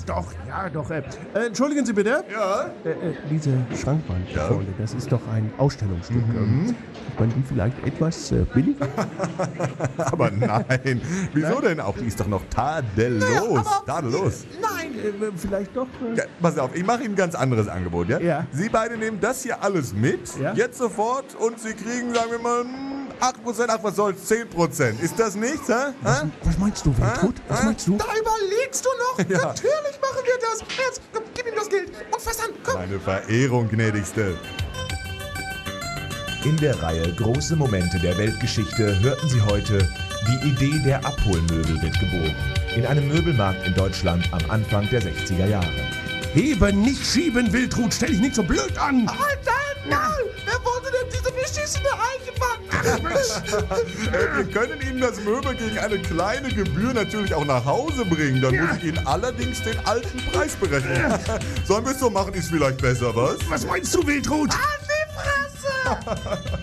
Ja, doch. Entschuldigen Sie bitte. Ja? Diese Schrankwand Ja? vorne, das ist doch ein Ausstellungsstück. Kann die vielleicht etwas billiger? Aber nein. Wieso denn auch? Die ist doch noch tadellos. Tadellos. Nein, vielleicht doch. Ja, pass auf, ich mache Ihnen ein ganz anderes Angebot, ja? Ja. Sie beide nehmen das hier alles mit, Ja. jetzt sofort, und Sie kriegen, sagen wir mal, 8%, ach was soll's, 10%. Ist das nichts, hä? Was meinst du, Wiltrud? Was meinst du? Da überlegst du noch? Ja. Natürlich machen wir das. Jetzt, komm, gib ihm das Geld. Und fass an, komm. Meine Verehrung, gnädigste. In der Reihe Große Momente der Weltgeschichte hörten Sie heute: Die Idee der Abholmöbel wird geboren. In einem Möbelmarkt in Deutschland am Anfang der 60er Jahre. Heben, nicht schieben, Wiltrud. Stell dich nicht so blöd an. Halt dein Maul! Wer wollte denn diese beschissene Eiche fangen? Wir können Ihnen das Möbel gegen eine kleine Gebühr natürlich auch nach Hause bringen. Dann muss ich Ihnen allerdings den alten Preis berechnen. Sollen wir es so machen, ist vielleicht besser, was? Was meinst du, Wiltrud? Halt die Fresse!